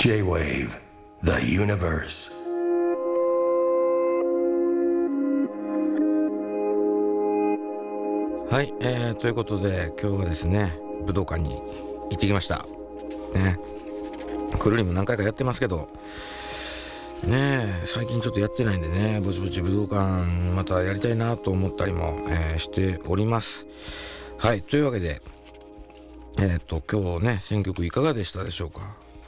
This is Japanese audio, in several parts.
J-Wave The Universe。 はい、ということで今日はですね武道館に行ってきましたね。くるりも何回かやってますけどね、最近ちょっとやってないんでね、ぼちぼち武道館またやりたいなと思ったりも、しております。はい、というわけで今日ね選曲いかがでしたでしょうか、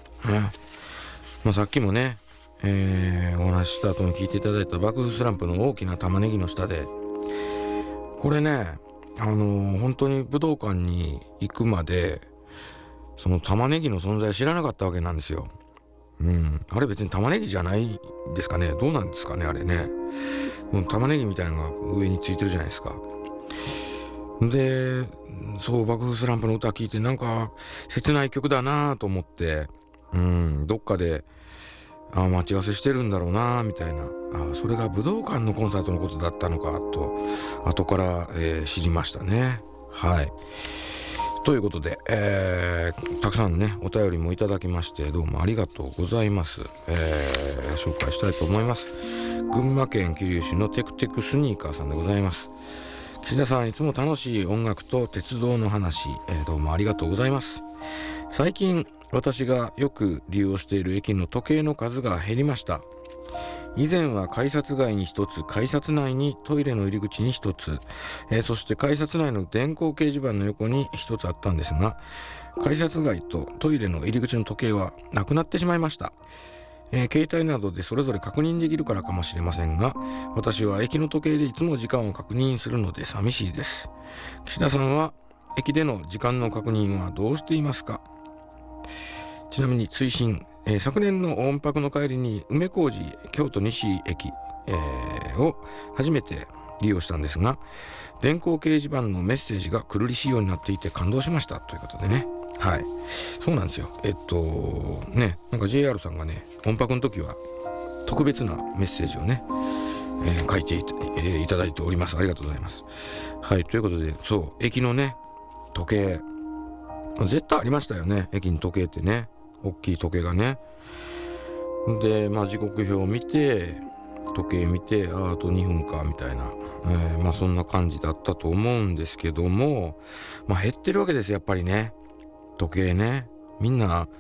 さっきもね、お話しした後に聞いていただいた爆風スランプの大きな玉ねぎの下で、これね本当に武道館に行くまでその玉ねぎの存在知らなかったわけなんですよ。あれ別に玉ねぎじゃないですかね、どうなんですかねあれね。玉ねぎみたいなのが上についてるじゃないですか。でそう爆風スランプの歌聞いてなんか切ない曲だなと思って、どっかで待ち合わせしてるんだろうなみたいな、それが武道館のコンサートのことだったのかと後から、知りましたね。はい、ということで、たくさんねお便りもいただきましてどうもありがとうございます。紹介したいと思います。群馬県桐生市のテクテクスニーカーさんでございます。岸田さん、いつも楽しい音楽と鉄道の話、どうもありがとうございます。最近私がよく利用している駅の時計の数が減りました。以前は改札外に一つ、改札内にトイレの入り口に一つ、そして改札内の電光掲示板の横に一つあったんですが、改札外とトイレの入り口の時計はなくなってしまいました。携帯などでそれぞれ確認できるからかもしれませんが、私は駅の時計でいつも時間を確認するので寂しいです。岸田さんは駅での時間の確認はどうしていますか？ちなみに追伸、昨年の音泊の帰りに梅小路京都西駅、を初めて利用したんですが、電光掲示板のメッセージがくるり仕様になっていて感動しましたということでね。はい、そうなんですよ。なんか JR さんがね音泊の時は特別なメッセージをね、書いていただいております。ありがとうございます。はい、ということでそう駅のね時計絶対ありましたよね。駅の時計ってね、大きい時計がね。で時刻表を見て時計見てあと2分かみたいな、そんな感じだったと思うんですけども、減ってるわけですよやっぱりね時計ね。みんな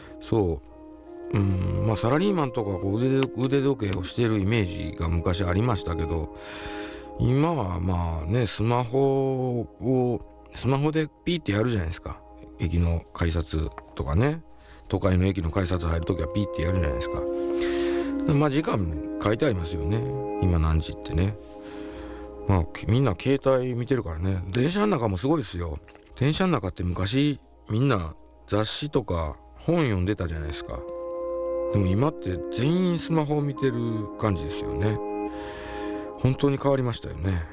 そうサラリーマンとかこう腕時計をしているイメージが昔ありましたけど、今はスマホでピーってやるじゃないですか。駅の改札とかね、都会の駅の改札入るときはピーってやるじゃないですか。時間書いてありますよね、今何時ってね。みんな携帯見てるからね。電車の中もすごいですよ。電車の中って昔みんな雑誌とか本読んでたじゃないですか。でも今って全員スマホを見てる感じですよね。本当に変わりましたよね。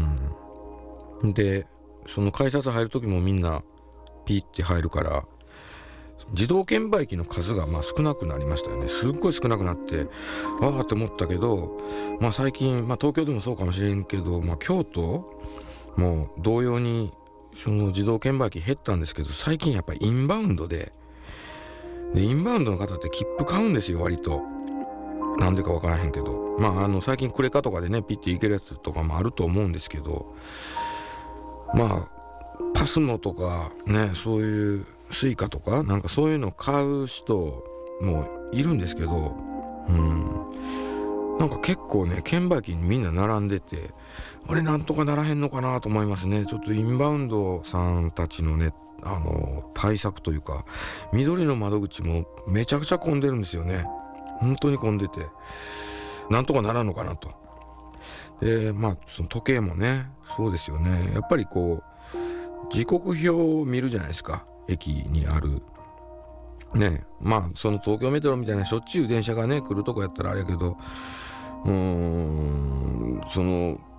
でその改札入る時もみんなピーって入るから自動券売機の数が少なくなりましたよね。すっごい少なくなってわーって思ったけど、最近、東京でもそうかもしれんけど、京都も同様にその自動券売機減ったんですけど、最近やっぱりインバウンドでインバウンドの方って切符買うんですよ割と。なんでかわからへんけど、最近クレカとかでねピッていけるやつとかもあると思うんですけど、パスモとかね、そういうスイカとかなんかそういうの買う人もいるんですけど、なんか結構ね券売機にみんな並んでて、あれなんとかならへんのかなと思いますね。ちょっとインバウンドさんたちのね対策というか、緑の窓口もめちゃくちゃ混んでるんですよね。本当に混んでてなんとかならんのかなと。でその時計もねそうですよね。やっぱりこう時刻表を見るじゃないですか、駅にあるね。その東京メトロみたいなしょっちゅう電車がね来るとこやったらあれやけど、その